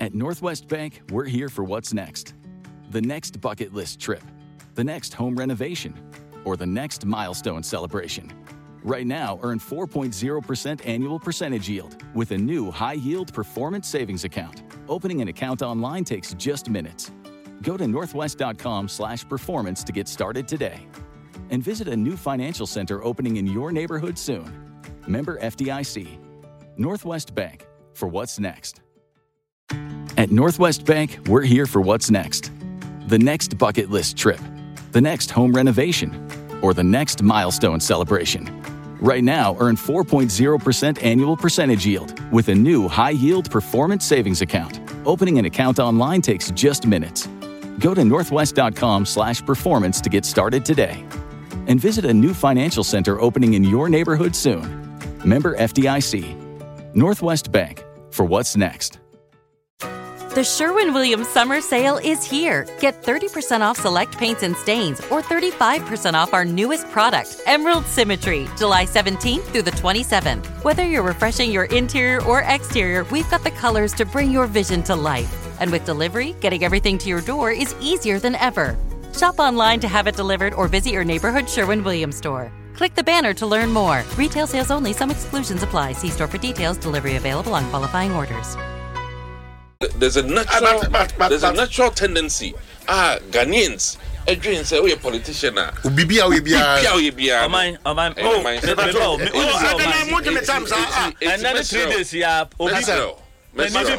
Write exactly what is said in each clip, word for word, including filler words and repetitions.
At Northwest Bank, we're here for what's next. The next bucket list trip, the next home renovation, or the next milestone celebration. Right now, earn four point zero percent annual percentage yield with a new high-yield performance savings account. Opening an account online takes just minutes. Go to northwest.com slash performance to get started today. And visit a new financial center opening in your neighborhood soon. Member F D I C. Northwest Bank, for what's next. At Northwest Bank, we're here for what's next. The next bucket list trip, the next home renovation, or the next milestone celebration. Right now, earn four point zero percent annual percentage yield with a new high-yield performance savings account. Opening an account online takes just minutes. Go to northwest.com slash performance to get started today. And visit a new financial center opening in your neighborhood soon. Member F D I C. Northwest Bank, for what's next. The Sherwin-Williams Summer Sale is here. Get thirty percent off select paints and stains or thirty-five percent off our newest product, Emerald Symmetry, July seventeenth through the twenty-seventh. Whether you're refreshing your interior or exterior, we've got the colors to bring your vision to life. And with delivery, getting everything to your door is easier than ever. Shop online to have it delivered or visit your neighborhood Sherwin-Williams store. Click the banner to learn more. Retail sales only. Some exclusions apply. See store for details. Delivery available on qualifying orders. There's a natural, but, but, but, there's a natural tendency. Ah, Ghanaians, Adrian say we a politician now. Ubibia ubibia. Ubibia ubibia. Amai, amai. Oh, me oh, me oh, I don't know times. And then three days yeah. Mesro. Mesro.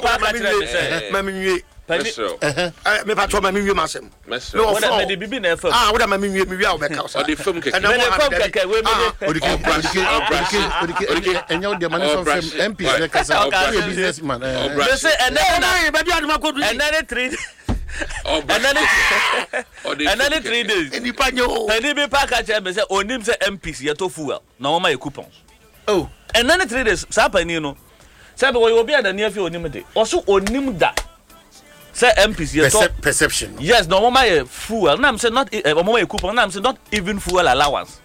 Mesro. Mesro. Eh, me patro mami wi masem. Mesro. What am the bibi na FM? Ah, what am mami wi mi wi a obeka o the film keke. And then film keke we me. Odike, odike, odike, odike. Enyo de money from M P we kasa. We businessman. They say and then na baby aduma ko do. And then three Oh, and then and then three days. Eni panyo. And the package me say onim say M Ps ye to fuel. Na wo ma ye coupons. Oh. And then three days sa pani no. Say be we obi ada near fi onim de. Oso onim da. Say M Ps ye to perception. Yes, no mama ye fuel. Na am say not mama ye coupon. Na am say not even fuel allowance.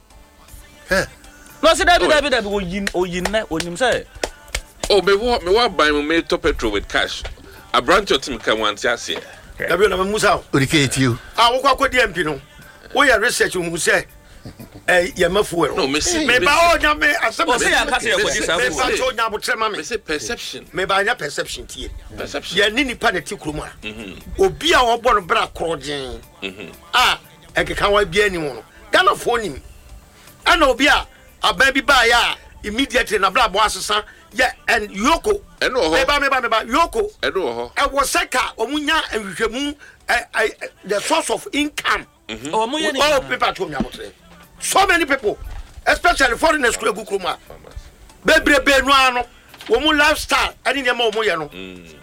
Huh. No say that be that be that be oyin oyin na onim say. Oh, me what me what buy me to petrol with cash. A branch of team can want to say. Na be na Musa. Odike you. Ah, wo kwa kodi M P no. Wo ya research mu say eh ye mafuel. No, me see. Me ba o nya me asem. O say ya ka say e kodi sa Me fuel. ba so nya botrema me. Me say perception. Me ba nya perception tie. Perception. Ye ni nipa na ti kroma. Mhm. Obi a wo bo no bra krogen. Mhm. Ah, e ke kan wa bia ni wo no. Ghana fo nim. Ana obi a aban bi ba ya immediately na bra bo asesa. Yeah, and Yoko. Eno ho. Meba meba meba Yoko. Eno ho. E was seka omunya ehwehwemu the source of income. Mhm. Oh omunya ni. Oh people to me about. So many people, especially foreigners kura gukruma. Bebrebe no ano. Wo mu lifestyle ani ne ma omuye no.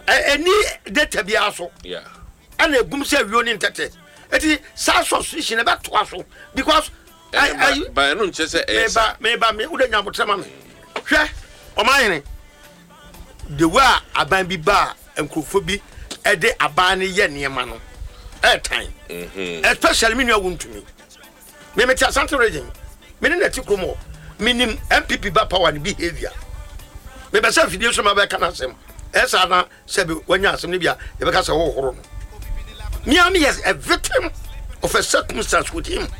Eni data bia so. Yeah. Ana egum se wioni ntete. Eti sa suspicion e beto aso because I I ba no nche se e. Meba meba me udanya botrema me. Hwe Omayene, the way aban bi ba enkrofo bi e de aban ne ye niema no e time mhm especially me nua wontumi me me tia Central region me ne nati kromo minim M P P ba power ne behavior me be se video so ma be kana sem esa na se be wanya asem ne bia e be ka se wo horo no me am yes a victim of a circumstance with him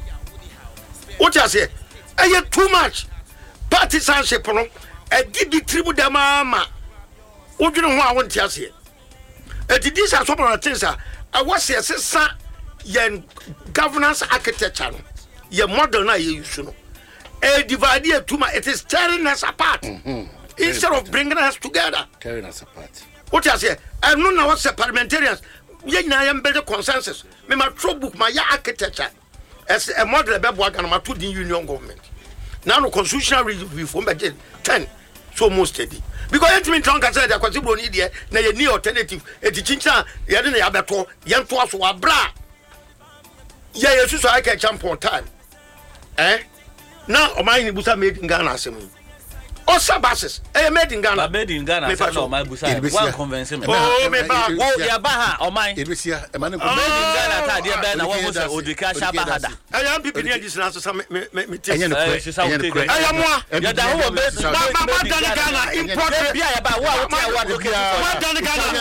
what you say e too much partisanship no e di tribu da mama odwene ho a wonte ase e di dis asopo na tinsa a wase sesa yen governance architecture no ye model na ye use no e divide it too much. It is tearing us apart mm-hmm. instead of bringing us together. Tearing us apart. What you say? I know now what's parliamentarians. We na am build consensus. Me ma throw book my architecture as a model be work and ma to the union government. Now no constitutional reform budget ten so most steady. Because it means Tonka said that because you need there na ye new alternative. E ti chincha ye de na ya beto ye nto aso wa bra. Ye ye susu I can champion time. Eh? Now o mai ni busa made in Ghana asem. O sabases eh made in Ghana. Made in Ghana say no mai busa. One convention. Oh me ba wo ya ba ha o mai. E be sia e ma na made in Ghana ta dia be na wo say odika sha ba hada. I am people here this na so me me me take. Enye no kure. I am one. Ya da wo be Ghana import bia ya ba wo a wo tia wo Ghana